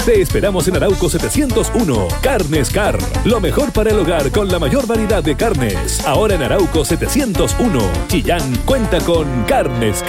Te esperamos en Arauco 701. Carnes Car. Lo mejor para el hogar con la mayor variedad de carnes. Ahora en Arauco 701. Chillán cuenta con Carnes Car.